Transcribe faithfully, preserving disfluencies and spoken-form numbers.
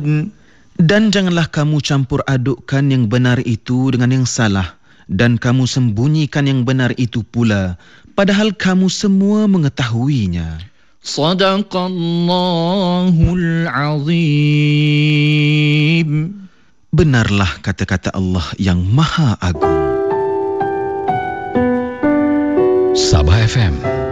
تعملون. Dan janganlah kamu campur adukkan yang benar itu dengan yang salah, dan kamu sembunyikan yang benar itu pula, padahal kamu semua mengetahuinya. Sadaqallahul azim. Benarlah kata-kata Allah yang Maha Agung. Sabah F M